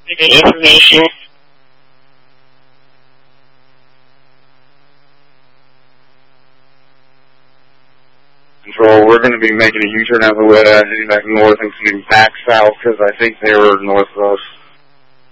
the information. Control, we're going to be making a U-turn out of the way, heading back north and coming back south because I think they were north of us.